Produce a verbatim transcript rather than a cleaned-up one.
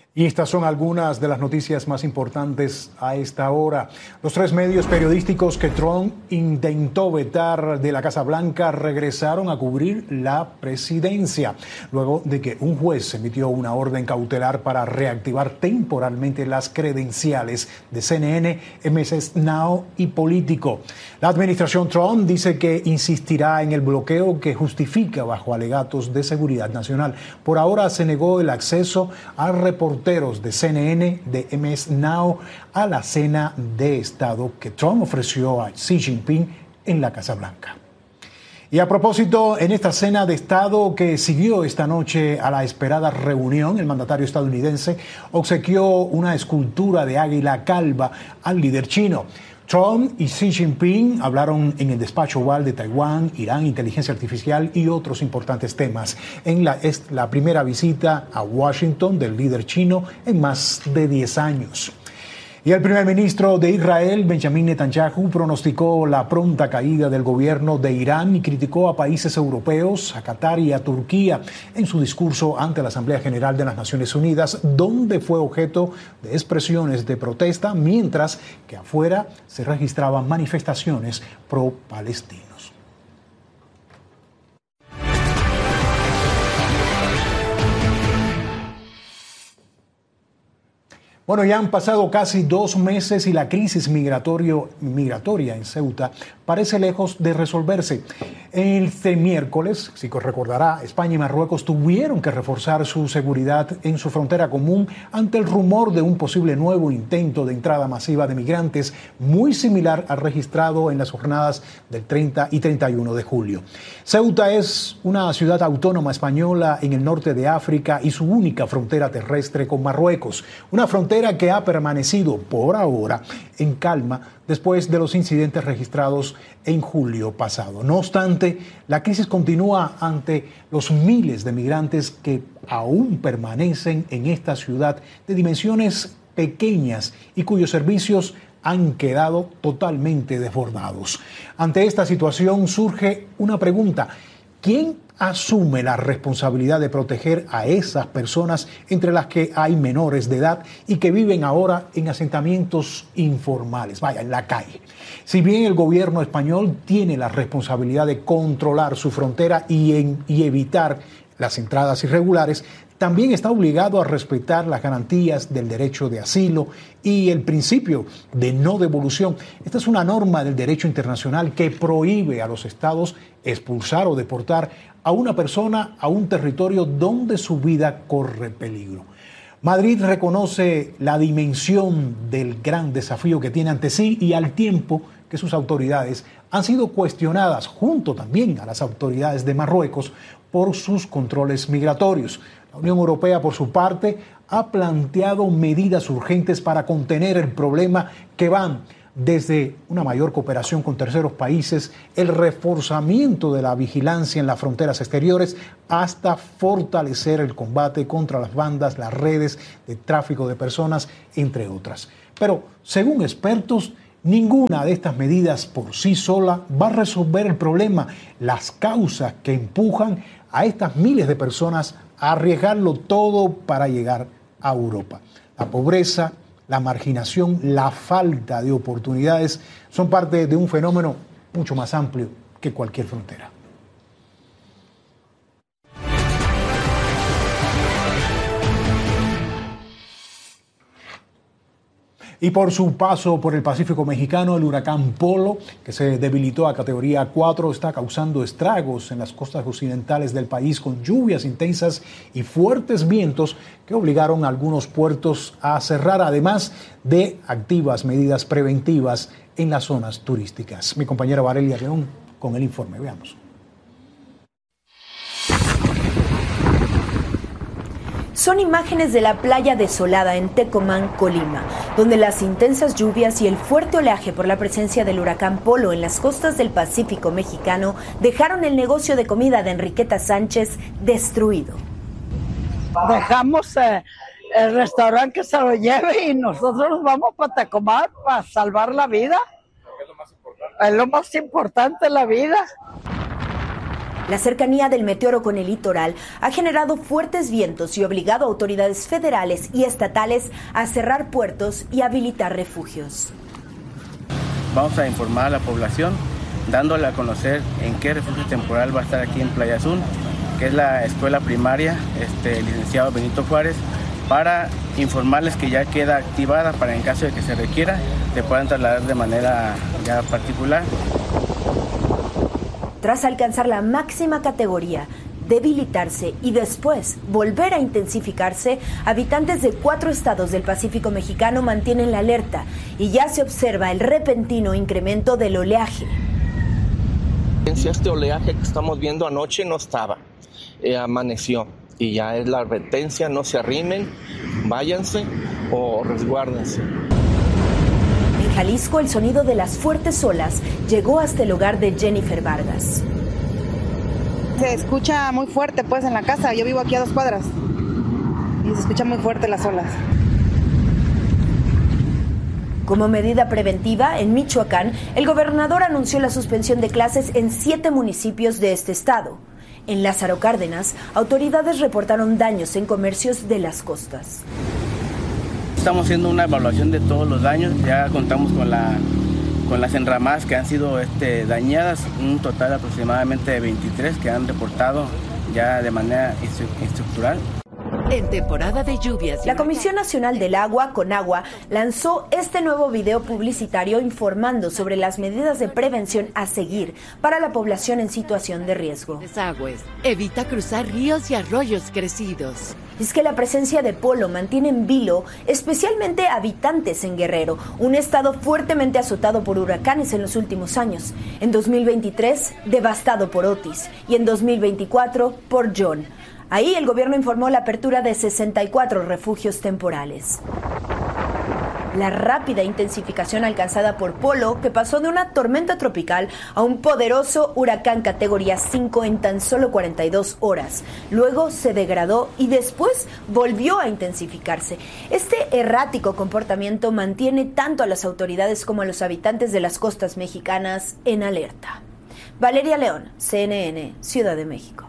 Y estas son algunas de las noticias más importantes a esta hora. Los tres medios periodísticos que Trump intentó vetar de la Casa Blanca regresaron a cubrir la presidencia, luego de que un juez emitió una orden cautelar para reactivar temporalmente las credenciales de C N N, M S Now y Político. La administración Trump dice que insistirá en el bloqueo que justifica bajo alegatos de seguridad nacional. Por ahora se negó el acceso a reporteros de C N N, de M S Now, a la cena de Estado que Trump ofreció a Xi Jinping en la Casa Blanca. Y a propósito, en esta cena de Estado que siguió esta noche a la esperada reunión, el mandatario estadounidense obsequió una escultura de águila calva al líder chino. Trump y Xi Jinping hablaron en el despacho oval de Taiwán, Irán, inteligencia artificial y otros importantes temas. En la, es la primera visita a Washington del líder chino en más de diez años. Y el primer ministro de Israel, Benjamin Netanyahu, pronosticó la pronta caída del gobierno de Irán y criticó a países europeos, a Qatar y a Turquía en su discurso ante la Asamblea General de las Naciones Unidas, donde fue objeto de expresiones de protesta, mientras que afuera se registraban manifestaciones pro-palestinos. Bueno, ya han pasado casi dos meses y la crisis migratorio, migratoria en Ceuta parece lejos de resolverse. Este miércoles, si recordará, España y Marruecos tuvieron que reforzar su seguridad en su frontera común ante el rumor de un posible nuevo intento de entrada masiva de migrantes, muy similar al registrado en las jornadas del treinta y treinta y uno de julio. Ceuta es una ciudad autónoma española en el norte de África y su única frontera terrestre con Marruecos, una frontera que ha permanecido por ahora en calma después de los incidentes registrados en julio pasado. No obstante, la crisis continúa ante los miles de migrantes que aún permanecen en esta ciudad de dimensiones pequeñas y cuyos servicios han quedado totalmente desbordados. Ante esta situación surge una pregunta: ¿quién asume la responsabilidad de proteger a esas personas, entre las que hay menores de edad y que viven ahora en asentamientos informales, vaya, en la calle? Si bien el gobierno español tiene la responsabilidad de controlar su frontera y, en, y evitar las entradas irregulares, también está obligado a respetar las garantías del derecho de asilo y el principio de no devolución. Esta es una norma del derecho internacional que prohíbe a los estados expulsar o deportar a una persona a un territorio donde su vida corre peligro. Madrid reconoce la dimensión del gran desafío que tiene ante sí y al tiempo que sus autoridades han sido cuestionadas, junto también a las autoridades de Marruecos, por sus controles migratorios. La Unión Europea, por su parte, ha planteado medidas urgentes para contener el problema, que van desde una mayor cooperación con terceros países, el reforzamiento de la vigilancia en las fronteras exteriores, hasta fortalecer el combate contra las bandas, las redes de tráfico de personas, entre otras. Pero, según expertos, ninguna de estas medidas por sí sola va a resolver el problema, las causas que empujan a estas miles de personas a arriesgarlo todo para llegar a Europa. La pobreza, la marginación, la falta de oportunidades son parte de un fenómeno mucho más amplio que cualquier frontera. Y por su paso por el Pacífico mexicano, el huracán Polo, que se debilitó a categoría cuatro, está causando estragos en las costas occidentales del país, con lluvias intensas y fuertes vientos que obligaron a algunos puertos a cerrar, además de activas medidas preventivas en las zonas turísticas. Mi compañera Varelia León con el informe. Veamos. Son imágenes de la playa desolada en Tecomán, Colima, donde las intensas lluvias y el fuerte oleaje por la presencia del huracán Polo en las costas del Pacífico mexicano dejaron el negocio de comida de Enriqueta Sánchez destruido. Dejamos eh, el restaurante que se lo lleve y nosotros nos vamos para Tecomán para salvar la vida. Es lo más importante. Es lo más importante, la vida. La cercanía del meteoro con el litoral ha generado fuertes vientos y obligado a autoridades federales y estatales a cerrar puertos y habilitar refugios. Vamos a informar a la población, dándole a conocer en qué refugio temporal va a estar aquí en Playa Azul, que es la escuela primaria, este, licenciado Benito Juárez, para informarles que ya queda activada para en caso de que se requiera, se puedan trasladar de manera ya particular. Tras alcanzar la máxima categoría, debilitarse y después volver a intensificarse, habitantes de cuatro estados del Pacífico mexicano mantienen la alerta y ya se observa el repentino incremento del oleaje. Este oleaje que estamos viendo anoche no estaba, eh, amaneció y ya es la advertencia, no se arrimen, váyanse o resguárdense. En Jalisco, el sonido de las fuertes olas llegó hasta el hogar de Jennifer Vargas. Se escucha muy fuerte pues en la casa, yo vivo aquí a dos cuadras y se escucha muy fuerte las olas. Como medida preventiva, en Michoacán, el gobernador anunció la suspensión de clases en siete municipios de este estado. En Lázaro Cárdenas, autoridades reportaron daños en comercios de las costas. Estamos haciendo una evaluación de todos los daños, ya contamos con la con las enramadas que han sido este, dañadas, un total aproximadamente de veintitrés que han reportado ya de manera estructural. En temporada de lluvias. La Comisión Nacional del Agua, Conagua, lanzó este nuevo video publicitario informando sobre las medidas de prevención a seguir para la población en situación de riesgo. Desagües. Evita cruzar ríos y arroyos crecidos. Es que la presencia de polo mantiene en vilo especialmente habitantes en Guerrero, un estado fuertemente azotado por huracanes en los últimos años. En dos mil veintitrés, devastado por Otis, y en dos mil veinticuatro, por John. Ahí el gobierno informó la apertura de sesenta y cuatro refugios temporales. La rápida intensificación alcanzada por Polo, que pasó de una tormenta tropical a un poderoso huracán categoría cinco en tan solo cuarenta y dos horas. Luego se degradó y después volvió a intensificarse. Este errático comportamiento mantiene tanto a las autoridades como a los habitantes de las costas mexicanas en alerta. Valeria León, C N N, Ciudad de México.